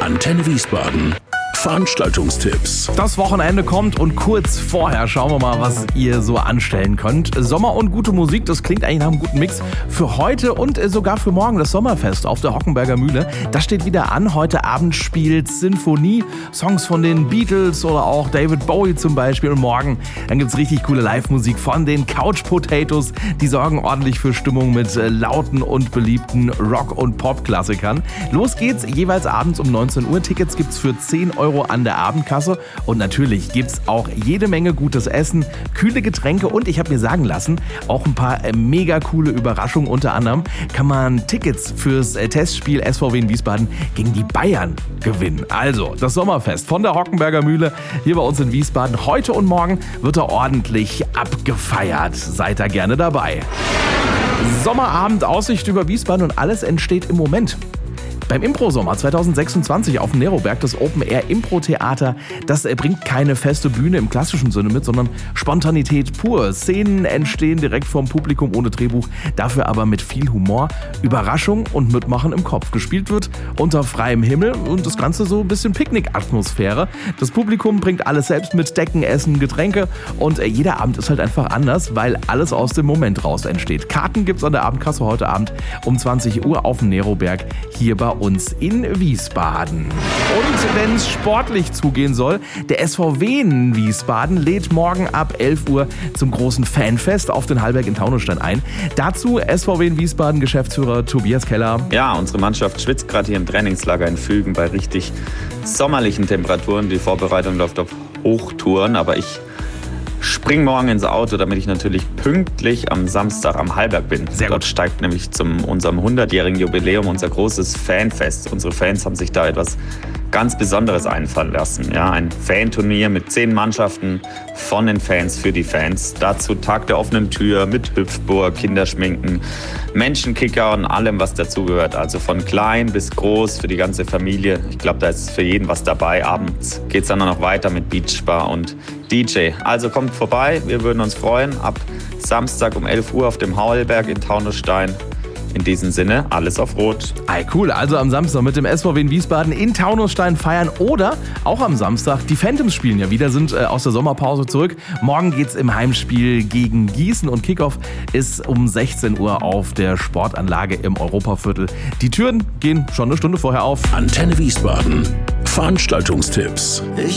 Antenne Wiesbaden. Veranstaltungstipps. Das Wochenende kommt und kurz vorher schauen wir mal, was ihr so anstellen könnt. Sommer und gute Musik, das klingt eigentlich nach einem guten Mix. Für heute und sogar für morgen das Sommerfest auf der Hockenberger Mühle. Das steht wieder an. Heute Abend spielt Sinfonie, Songs von den Beatles oder auch David Bowie zum Beispiel. Und morgen, dann gibt's richtig coole Live-Musik von den Couch Potatoes. Die sorgen ordentlich für Stimmung mit lauten und beliebten Rock- und Pop-Klassikern. Los geht's jeweils abends um 19 Uhr. Tickets gibt's für 10 € an der Abendkasse und natürlich gibt's auch jede Menge gutes Essen, kühle Getränke und ich habe mir sagen lassen, auch ein paar mega coole Überraschungen. Unter anderem kann man Tickets fürs Testspiel SVW in Wiesbaden gegen die Bayern gewinnen. Also das Sommerfest von der Hockenberger Mühle hier bei uns in Wiesbaden. Heute und morgen wird er ordentlich abgefeiert. Seid da gerne dabei. Sommerabend, Aussicht über Wiesbaden und alles entsteht im Moment. Beim Impro-Sommer 2026 auf dem Neroberg, das Open-Air-Impro-Theater, das bringt keine feste Bühne im klassischen Sinne mit, sondern Spontanität pur. Szenen entstehen direkt vom Publikum ohne Drehbuch, dafür aber mit viel Humor, Überraschung und Mitmachen im Kopf. Gespielt wird unter freiem Himmel und das Ganze so ein bisschen Picknick-Atmosphäre. Das Publikum bringt alles selbst mit, Decken, Essen, Getränke und jeder Abend ist halt einfach anders, weil alles aus dem Moment raus entsteht. Karten gibt's an der Abendkasse heute Abend um 20 Uhr auf dem Neroberg hier bei uns in Wiesbaden. Und wenn es sportlich zugehen soll, der SVW in Wiesbaden lädt morgen ab 11 Uhr zum großen Fanfest auf den Hallberg in Taunusstein ein. Dazu SVW in Wiesbaden Geschäftsführer Tobias Keller. Ja, unsere Mannschaft schwitzt gerade hier im Trainingslager in Fügen bei richtig sommerlichen Temperaturen. Die Vorbereitung läuft auf Hochtouren, aber ich spring morgen ins Auto, damit ich natürlich pünktlich am Samstag am Hallberg bin. Sehr gut. Dort steigt nämlich zu unserem 100-jährigen Jubiläum unser großes Fanfest. Unsere Fans haben sich da etwas ganz Besonderes einfallen lassen. Ja, ein Fanturnier mit 10 Mannschaften von den Fans für die Fans. Dazu Tag der offenen Tür mit Hüpfburg, Kinderschminken, Menschenkicker und allem, was dazugehört. Also von klein bis groß für die ganze Familie. Ich glaube, da ist für jeden was dabei. Abends geht es dann noch weiter mit Beachbar und DJ. Also kommt vorbei, wir würden uns freuen. Ab Samstag um 11 Uhr auf dem Hallberg in Taunusstein. In diesem Sinne, alles auf Rot. Ei, cool, also am Samstag mit dem SVW in Wiesbaden in Taunusstein feiern oder auch am Samstag, die Phantoms spielen ja wieder, sind aus der Sommerpause zurück. Morgen geht's im Heimspiel gegen Gießen und Kickoff ist um 16 Uhr auf der Sportanlage im Europaviertel. Die Türen gehen schon eine Stunde vorher auf. Antenne Wiesbaden. Veranstaltungstipps.